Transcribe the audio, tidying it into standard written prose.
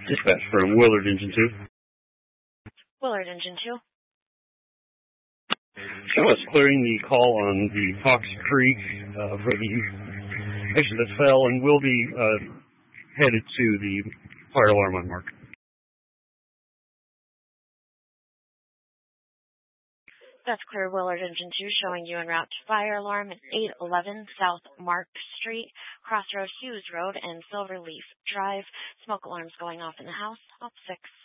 Dispatch from Willard Engine 2. Willard Engine 2. I was clearing the call on the Fox Creek for the patient that fell and will be headed to the fire alarm on Mark. That's clear, Willard Engine 2, showing you en route to fire alarm at 811 South Mark Street, Crossroad Hughes Road, and Silverleaf Drive. Smoke alarms going off in the house. Op 6.